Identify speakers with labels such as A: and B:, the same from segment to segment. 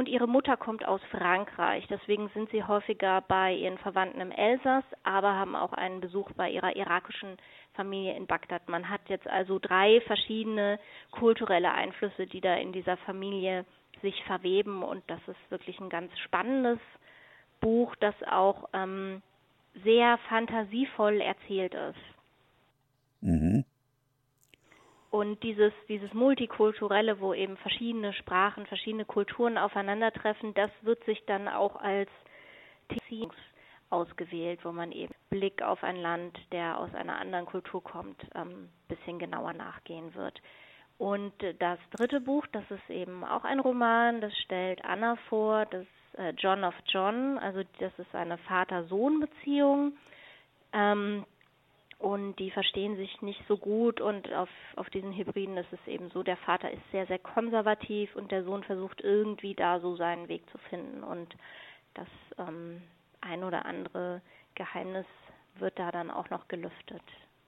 A: und ihre Mutter kommt aus Frankreich. Deswegen sind sie häufiger bei ihren Verwandten im Elsass, aber haben auch einen Besuch bei ihrer irakischen Familie in Bagdad. Man hat jetzt also 3 verschiedene kulturelle Einflüsse, die da in dieser Familie sich verweben, und das ist wirklich ein ganz spannendes Buch, das auch sehr fantasievoll erzählt ist.
B: Mhm.
A: Und dieses Multikulturelle, wo eben verschiedene Sprachen, verschiedene Kulturen aufeinandertreffen, das wird sich dann auch als Thema ausgewählt, wo man eben Blick auf ein Land, der aus einer anderen Kultur kommt, bisschen genauer nachgehen wird. Und das 3. Buch, das ist eben auch ein Roman, das stellt Anna vor, das John of John, also das ist eine Vater-Sohn-Beziehung. Und die verstehen sich nicht so gut, und auf diesen Hybriden ist es eben so, der Vater ist sehr, sehr konservativ und der Sohn versucht irgendwie da so seinen Weg zu finden, und das ein oder andere Geheimnis wird da dann auch noch gelüftet.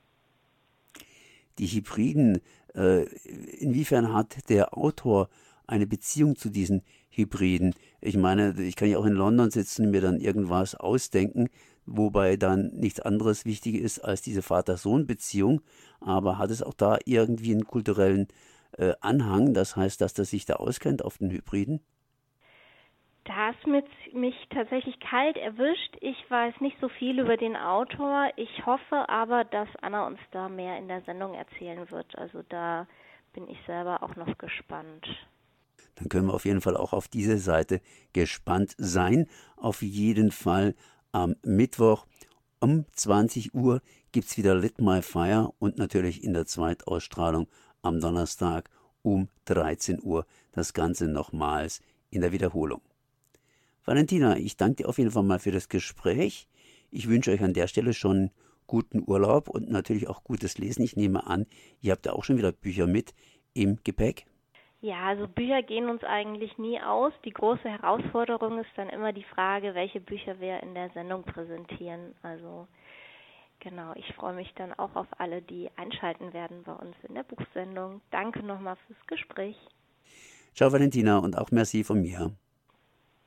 B: Die Hybriden, inwiefern hat der Autor eine Beziehung zu diesen Hybriden? Ich meine, ich kann ja auch in London sitzen und mir dann irgendwas ausdenken, wobei dann nichts anderes wichtig ist als diese Vater-Sohn-Beziehung. Aber hat es auch da irgendwie einen kulturellen Anhang? Das heißt, dass der sich da auskennt auf den Hybriden?
A: Da hast mich tatsächlich kalt erwischt. Ich weiß nicht so viel über den Autor. Ich hoffe aber, dass Anna uns da mehr in der Sendung erzählen wird. Also da bin ich selber auch noch gespannt.
B: Dann können wir auf jeden Fall auch auf diese Seite gespannt sein. Auf jeden Fall am Mittwoch um 20 Uhr gibt es wieder Lit My Fire und natürlich in der Zweitausstrahlung am Donnerstag um 13 Uhr das Ganze nochmals in der Wiederholung. Valentina, ich danke dir auf jeden Fall mal für das Gespräch. Ich wünsche euch an der Stelle schon guten Urlaub und natürlich auch gutes Lesen. Ich nehme an, ihr habt ja auch schon wieder Bücher mit im Gepäck.
A: Ja, also Bücher gehen uns eigentlich nie aus. Die große Herausforderung ist dann immer die Frage, welche Bücher wir in der Sendung präsentieren. Also genau, ich freue mich dann auch auf alle, die einschalten werden bei uns in der Buchsendung. Danke nochmal fürs Gespräch.
B: Ciao Valentina und auch merci von mir.